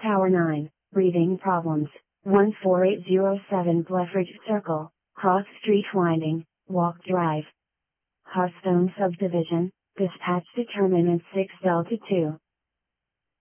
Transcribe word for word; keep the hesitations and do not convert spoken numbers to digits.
Tower nine, breathing problems, one four eight zero seven Bluffridge Circle, Cross Street Winding, Walk Drive. Hearthstone Subdivision, dispatch determinant six Delta two.